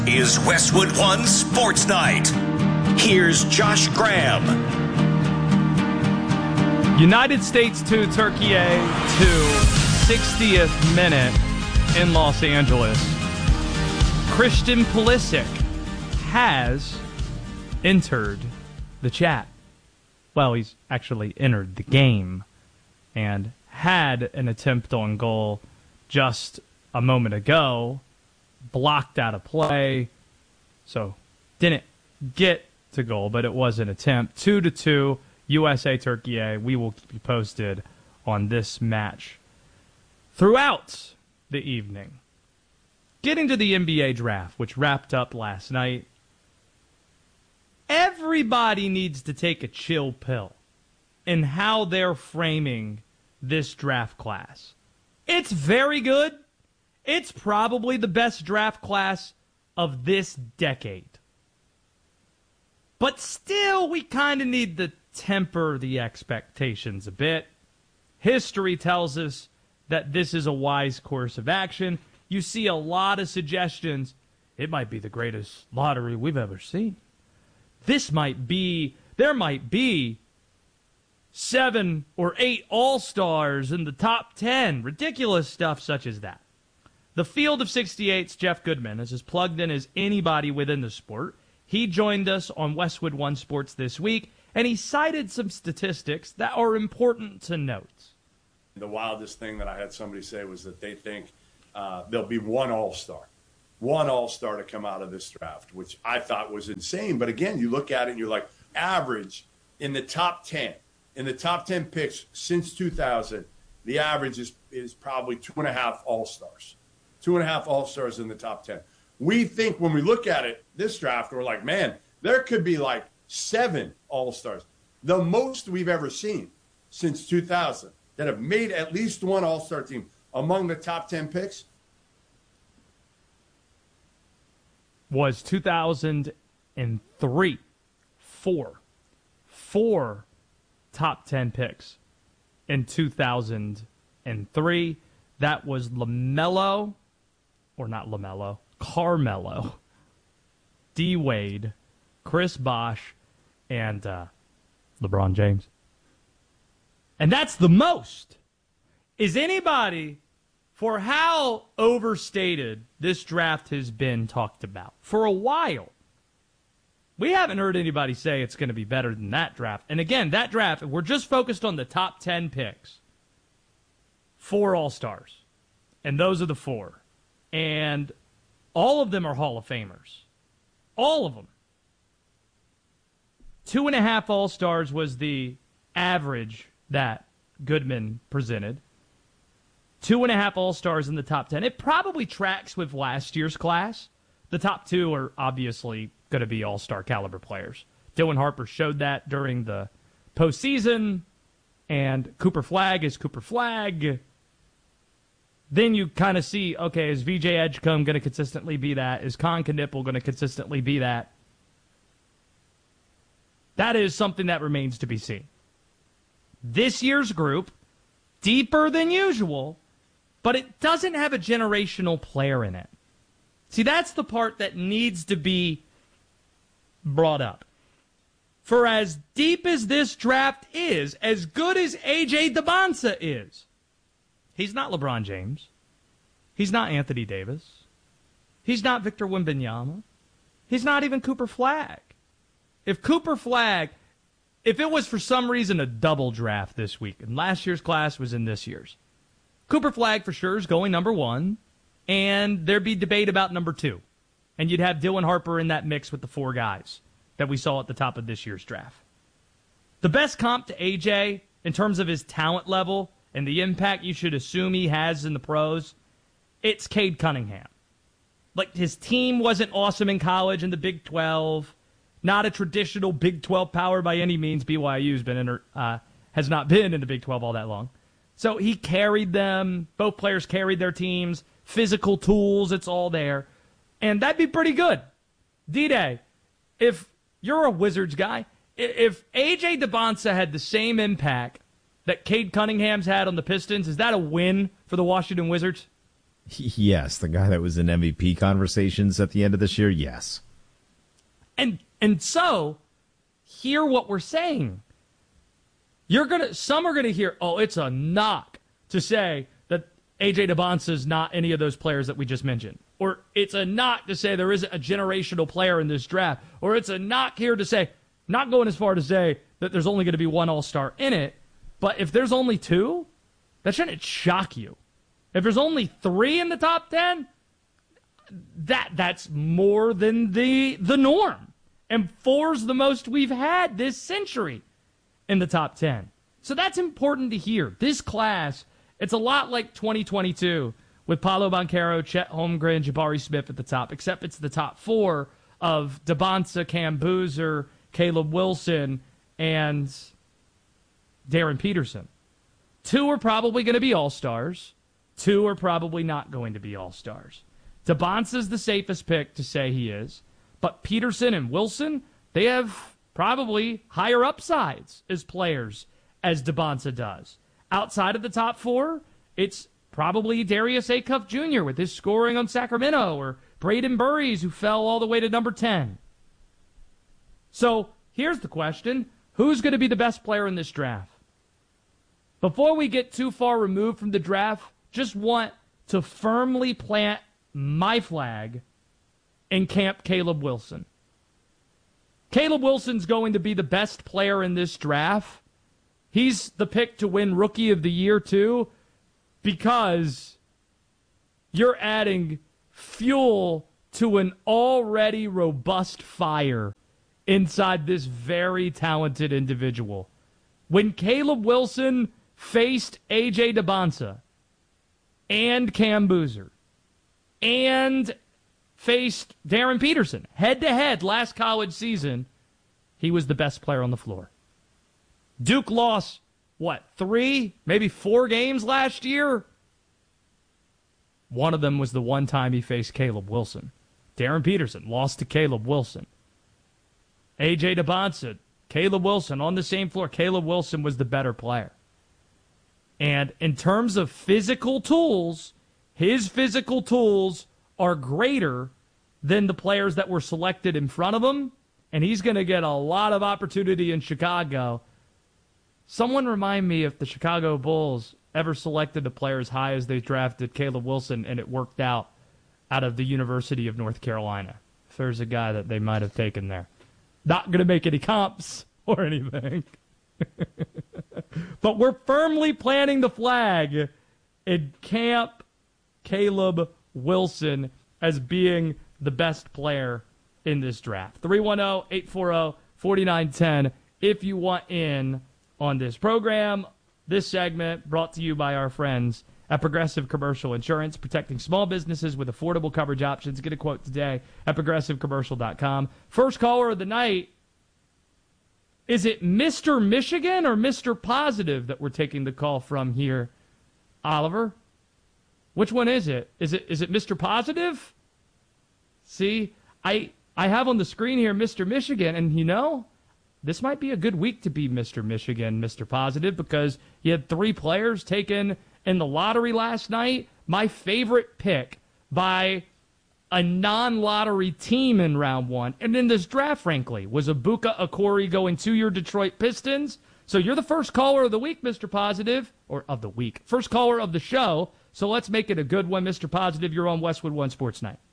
Is Westwood One Sports Night. Here's Josh Graham. United States 2, Turkey A 2, 60th minute in Los Angeles. Christian Pulisic has entered the chat. Well, he's actually entered the game and had an attempt on goal just a moment ago, blocked out of play, so didn't get to goal, but it was an attempt. 2-2, USA Turkey A. We will keep you posted on this match throughout the evening. Getting to the NBA draft, which wrapped up last night, everybody needs to take a chill pill in how they're framing this draft class. It's very good. It's probably the best draft class of this decade. But still, we kind of need to temper the expectations a bit. History tells us that this is a wise course of action. You see a lot of suggestions. It might be the greatest lottery we've ever seen. There might be 7 or 8 all-stars in the top 10. Ridiculous stuff such as that. The Field of 68's Jeff Goodman is as plugged in as anybody within the sport. He joined us on Westwood One Sports this week, and he cited some statistics that are important to note. The wildest thing that I had somebody say was that they think there'll be one all-star to come out of this draft, which I thought was insane. But again, you look at it and you're like, average in the top 10 picks since 2000, the average is probably 2.5 all-stars. 2.5 all-stars in the top 10. We think when we look at it, this draft, we're like, man, there could be like 7 all-stars. The most we've ever seen since 2000 that have made at least one all-star team among the top 10 picks was 2003. Four top 10 picks in 2003. That was Carmelo, D. Wade, Chris Bosh, and LeBron James. And that's the most. Is anybody, for how overstated this draft has been talked about for a while, we haven't heard anybody say it's going to be better than that draft. And again, that draft, we're just focused on the top 10 picks. 4 all-stars. And those are the 4. And all of them are Hall of Famers. All of them. 2.5 all-stars was the average that Goodman presented. 2.5 all-stars in the top 10. It probably tracks with last year's class. The top 2 are obviously going to be all-star caliber players. Dylan Harper showed that during the postseason, and Cooper Flagg is Cooper Flagg. Then you kind of see, okay, is VJ Edgecombe going to consistently be that? Is Con Knipple going to consistently be that? That is something that remains to be seen. This year's group, deeper than usual, but it doesn't have a generational player in it. See, that's the part that needs to be brought up. For as deep as this draft is, as good as A.J. Dybantsa is, he's not LeBron James. He's not Anthony Davis. He's not Victor Wembanyama. He's not even Cooper Flagg. If it was for some reason a double draft this week, and last year's class was in this year's, Cooper Flagg for sure is going number 1, and there'd be debate about number 2. And you'd have Dylan Harper in that mix with the 4 guys that we saw at the top of this year's draft. The best comp to AJ in terms of his talent level and the impact you should assume he has in the pros, it's Cade Cunningham. Like, his team wasn't awesome in college in the Big 12. Not a traditional Big 12 power by any means. BYU's has not been in the Big 12 all that long. So he carried them. Both players carried their teams. Physical tools, it's all there. And that'd be pretty good. D-Day, if you're a Wizards guy, if A.J. Dybantsa had the same impact that Cade Cunningham's had on the Pistons, is that a win for the Washington Wizards? Yes, the guy that was in MVP conversations at the end of this year, yes. And so, hear what we're saying. Some are gonna hear, oh, it's a knock to say that AJ DeBonsa is not any of those players that we just mentioned. Or it's a knock to say there isn't a generational player in this draft. Or it's a knock here to say, not going as far to say that there's only going to be one All-Star in it, but if there's only two, that shouldn't shock you. If there's only 3 in the top 10, that's more than the norm. And 4's the most we've had this century in the top 10. So that's important to hear. This class, it's a lot like 2022 with Paolo Banchero, Chet Holmgren, Jabari Smith at the top, except it's the top 4 of DeBonsa, Cam Boozer, Caleb Wilson, and Darren Peterson. 2 are probably going to be All-Stars. 2 are probably not going to be All-Stars. DeBonsa's the safest pick to say he is, but Peterson and Wilson, they have probably higher upsides as players as DeBonsa does. Outside of the top 4, it's probably Darius Acuff Jr. with his scoring on Sacramento, or Braden Burries, who fell all the way to number 10. So here's the question. Who's going to be the best player in this draft? Before we get too far removed from the draft, just want to firmly plant my flag in Camp Caleb Wilson. Caleb Wilson's going to be the best player in this draft. He's the pick to win Rookie of the Year, too, because you're adding fuel to an already robust fire inside this very talented individual. When Caleb Wilson faced AJ DeBonsa and Cam Boozer and faced Darren Peterson head-to-head last college season, he was the best player on the floor. Duke lost, 3, maybe 4 games last year? One of them was the one time he faced Caleb Wilson. Darren Peterson lost to Caleb Wilson. AJ DeBonsa, Caleb Wilson on the same floor. Caleb Wilson was the better player. And in terms of physical tools, his physical tools are greater than the players that were selected in front of him, and he's going to get a lot of opportunity in Chicago. Someone remind me if the Chicago Bulls ever selected a player as high as they drafted Caleb Wilson and it worked out of the University of North Carolina. If there's a guy that they might have taken there. Not going to make any comps or anything. But we're firmly planting the flag in Camp Caleb Wilson as being the best player in this draft. 310-840-4910 if you want in on this program. This segment brought to you by our friends at Progressive Commercial Insurance, protecting small businesses with affordable coverage options. Get a quote today at progressivecommercial.com. First caller of the night. Is it Mr. Michigan or Mr. Positive that we're taking the call from here, Oliver? Which one is it? Is it Mr. Positive? See, I have on the screen here Mr. Michigan, and this might be a good week to be Mr. Michigan, Mr. Positive, because you had 3 players taken in the lottery last night. My favorite pick by a non-lottery team in round 1, and in this draft, frankly, was Ibuka Okori going to your Detroit Pistons. So you're the first caller of the week, Mr. Positive, or of the week. First caller of the show, so let's make it a good one, Mr. Positive. You're on Westwood One Sports Night.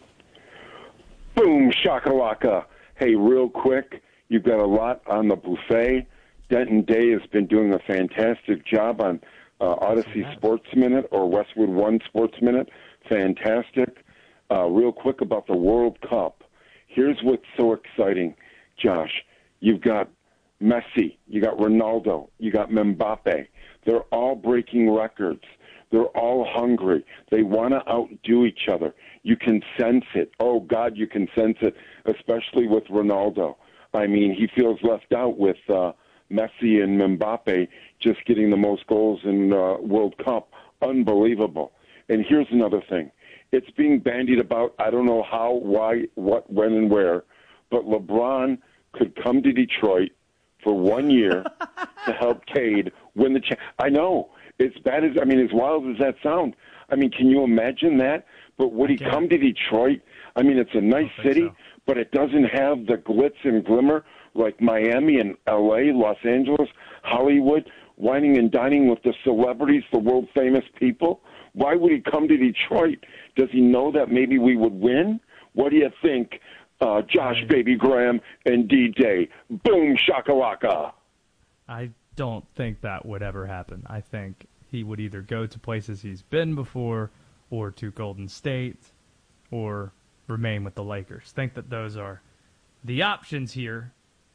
Boom, shakalaka. Hey, real quick, you've got a lot on the buffet. Denton Day has been doing a fantastic job on Odyssey Sports Minute or Westwood One Sports Minute. Fantastic. Real quick about the World Cup. Here's what's so exciting, Josh. You've got Messi, you got Ronaldo, you got Mbappe. They're all breaking records. They're all hungry. They want to outdo each other. You can sense it. Oh, God, you can sense it, especially with Ronaldo. I mean, he feels left out with Messi and Mbappe just getting the most goals in World Cup. Unbelievable. And here's another thing. It's being bandied about, I don't know how, why, what, when, and where, but LeBron could come to Detroit for 1 year to help Cade win the I know. As wild as that sounds, can you imagine that? But would he come to Detroit? It's a nice city, but it doesn't have the glitz and glimmer like Miami and L.A., Los Angeles, Hollywood, whining and dining with the celebrities, the world-famous people. Why would he come to Detroit? Does he know that maybe we would win? What do you think, Josh Baby Graham and D-Day? Boom, shakalaka. I don't think that would ever happen. I think he would either go to places he's been before or to Golden State or remain with the Lakers. Think that those are the options here.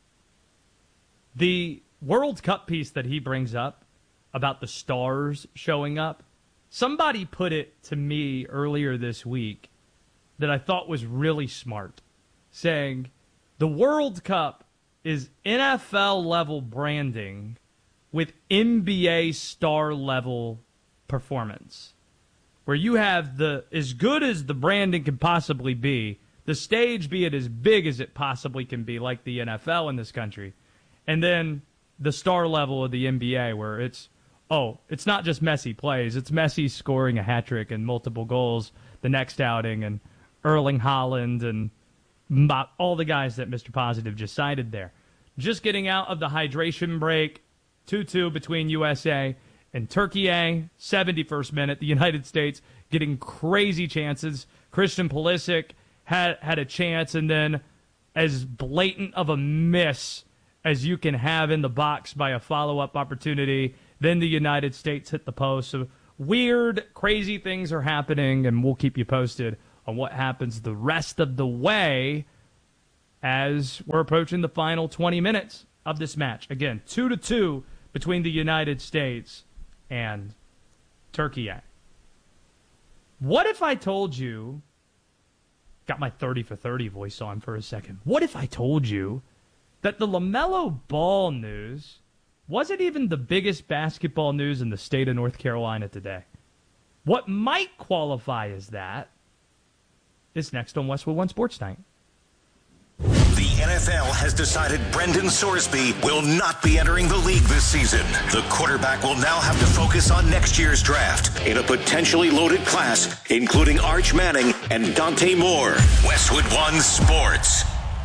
The World Cup piece that he brings up about the stars showing up, somebody put it to me earlier this week that I thought was really smart, saying the World Cup is NFL-level branding with NBA star-level performance, where you have as good as the branding can possibly be, the stage be it as big as it possibly can be, like the NFL in this country, and then the star level of the NBA, where it's not just Messi plays, it's Messi scoring a hat trick and multiple goals the next outing, and Erling Haaland and all the guys that Mr. Positive just cited there. Just getting out of the hydration break, 2-2 between USA and Turkey, 71st minute, the United States getting crazy chances. Christian Pulisic had a chance, and then as blatant of a miss as you can have in the box by a follow-up opportunity. Then the United States hit the post. So weird, crazy things are happening, and we'll keep you posted on what happens the rest of the way as we're approaching the final 20 minutes of this match. Again, 2-2 between the United States and Turkey. What if I told you, got my 30 for 30 voice on for a second, what if I told you that the LaMelo Ball news wasn't even the biggest basketball news in the state of North Carolina today? What might qualify as that is next on Westwood One Sports Night. The NFL has decided Brendan Sorsby will not be entering the league this season. The quarterback will now have to focus on next year's draft in a potentially loaded class, including Arch Manning and Dante Moore. Westwood One Sports.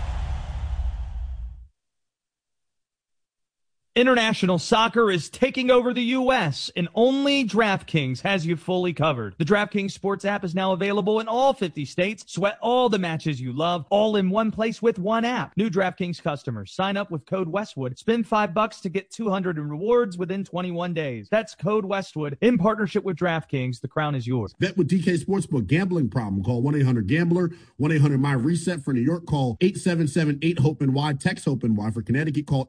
International soccer is taking over the U.S., and only DraftKings has you fully covered. The DraftKings Sports app is now available in all 50 states. Sweat all the matches you love, all in one place with one app. New DraftKings customers, sign up with code Westwood. Spend $5 to get $200 in rewards within 21 days. That's code Westwood in partnership with DraftKings. The crown is yours. Bet with DK Sportsbook. Gambling problem? Call 1-800-GAMBLER. 1-800-MY-RESET. For New York, call 877-8-HOPE-NY. Text HOPE-NY. For Connecticut, call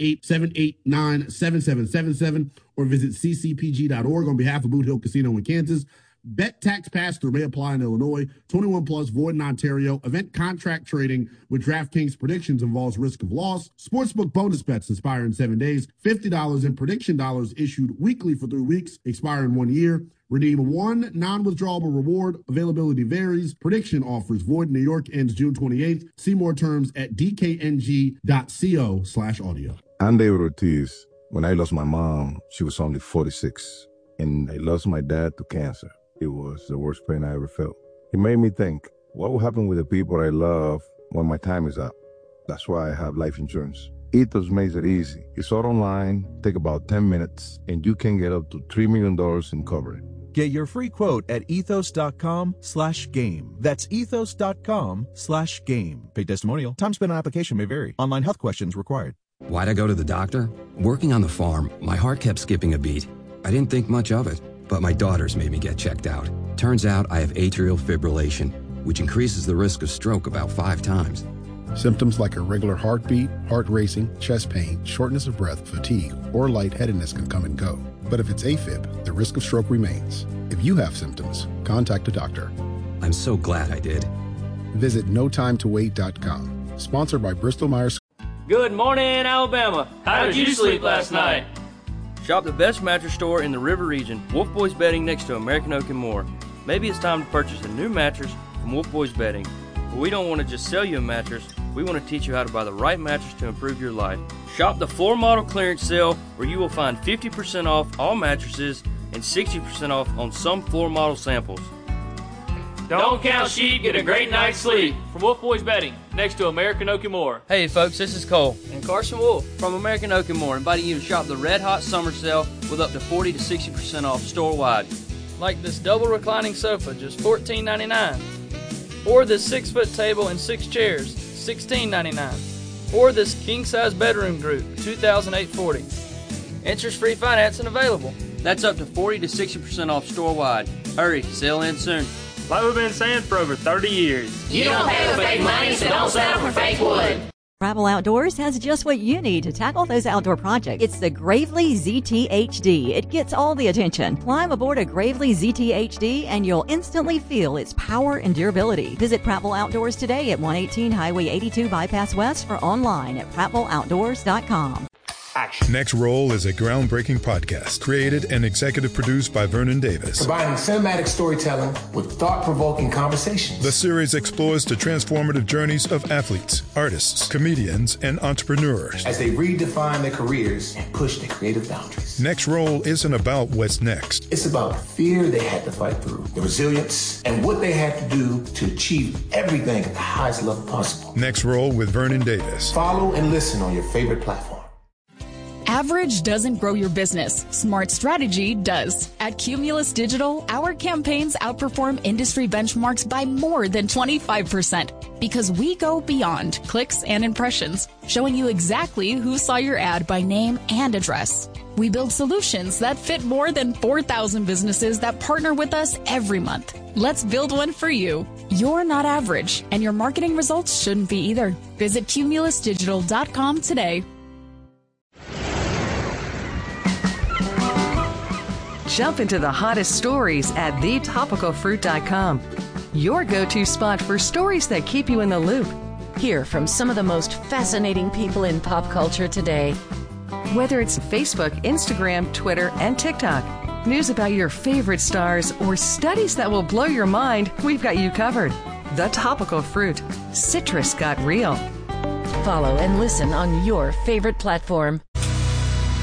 888-789-7777 or visit ccpg.org on behalf of Boot Hill Casino in Kansas. Bet tax pass-through may apply in Illinois. 21 plus, void in Ontario. Event contract trading with DraftKings predictions involves risk of loss. Sportsbook bonus bets expire in 7 days. $50 in prediction dollars issued weekly for 3 weeks, expire in 1 year. Redeem one non-withdrawable reward. Availability varies. Prediction offers void in New York, ends June 28th. See more terms at dkng.co/audio. I'm David Ortiz. When I lost my mom, she was only 46, and I lost my dad to cancer. It was the worst pain I ever felt. It made me think, what will happen with the people I love when my time is up? That's why I have life insurance. Ethos makes it easy. It's all online, take about 10 minutes, and you can get up to $3 million in coverage. Get your free quote at ethos.com/game. That's ethos.com/game. Paid testimonial. Time spent on application may vary. Online health questions required. Why'd I go to the doctor? Working on the farm, my heart kept skipping a beat. I didn't think much of it, but my daughters made me get checked out. Turns out I have atrial fibrillation, which increases the risk of stroke about 5 times. Symptoms like irregular heartbeat, heart racing, chest pain, shortness of breath, fatigue, or lightheadedness can come and go. But if it's AFib, the risk of stroke remains. If you have symptoms, contact a doctor. I'm so glad I did. Visit notimetowait.com. Sponsored by Bristol-Myers. Good morning, Alabama. How did you sleep last night? Shop the best mattress store in the River Region, Wolf Boys Bedding, next to American Oak and more. Maybe it's time to purchase a new mattress from Wolf Boys Bedding. But we don't want to just sell you a mattress. We want to teach you how to buy the right mattress to improve your life. Shop the floor model clearance sale, where you will find 50% off all mattresses and 60% off on some floor model samples. Don't count sheep, get a great night's sleep. From Wolf Boys Bedding, next to American Oak & More. Hey folks, this is Cole and Carson Wolf from American Oak & More, inviting you to shop the Red Hot Summer Sale with up to 40 to 60% off store-wide. Like this double reclining sofa, just $14.99. Or this 6-foot table and 6 chairs, $16.99. Or this king-size bedroom group, $2,840. Interest-free financing available. That's up to 40 to 60% off store-wide. Hurry, sale ends soon. Like we've been saying for over 30 years. You don't pay with fake money, so don't settle for fake wood. Travel Outdoors has just what you need to tackle those outdoor projects. It's the Gravely ZT-HD. It gets all the attention. Climb aboard a Gravely ZT-HD and you'll instantly feel its power and durability. Visit Prattville Outdoors today at 118 Highway 82 Bypass West or online at PrattvilleOutdoors.com. Action. Next Roll is a groundbreaking podcast created and executive produced by Vernon Davis. Combining cinematic storytelling with thought-provoking conversations. The series explores the transformative journeys of athletes, artists, comedians, and entrepreneurs as they redefine their careers and push their creative boundaries. Next Roll isn't about what's next. It's about the fear they had to fight through, the resilience, and what they had to do to achieve everything at the highest level possible. Next Roll with Vernon Davis. Follow and listen on your favorite platform. Average doesn't grow your business. Smart strategy does. At Cumulus Digital, our campaigns outperform industry benchmarks by more than 25% because we go beyond clicks and impressions, showing you exactly who saw your ad by name and address. We build solutions that fit more than 4,000 businesses that partner with us every month. Let's build one for you. You're not average, and your marketing results shouldn't be either. Visit cumulusdigital.com today. Jump into the hottest stories at thetopicalfruit.com. Your go-to spot for stories that keep you in the loop. Hear from some of the most fascinating people in pop culture today. Whether it's Facebook, Instagram, Twitter, and TikTok, news about your favorite stars, or studies that will blow your mind, we've got you covered. The Topical Fruit. Citrus got real. Follow and listen on your favorite platform.